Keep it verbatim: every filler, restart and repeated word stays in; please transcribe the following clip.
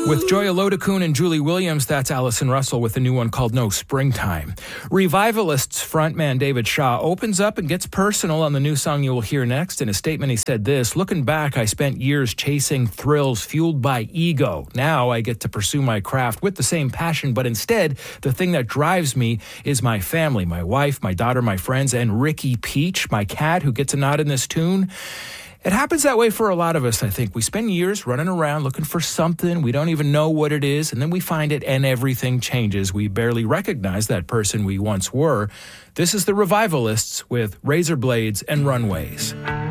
With Joya Lodekun and Julie Williams, that's Allison Russell with a new one called No Springtime. Revivalists frontman David Shaw opens up and gets personal on the new song you will hear next. In a statement, he said this: "Looking back, I spent years chasing thrills fueled by ego. Now I get to pursue my craft with the same passion, but instead, the thing that drives me is my family, my wife, my daughter, my friends, and Ricky Peach, my cat, who gets a nod in this tune." It happens that way for a lot of us, I think. We spend years running around looking for something. We don't even know what it is, and then we find it and everything changes. We barely recognize that person we once were. This is the Revivalists with Razor Blades and Runways.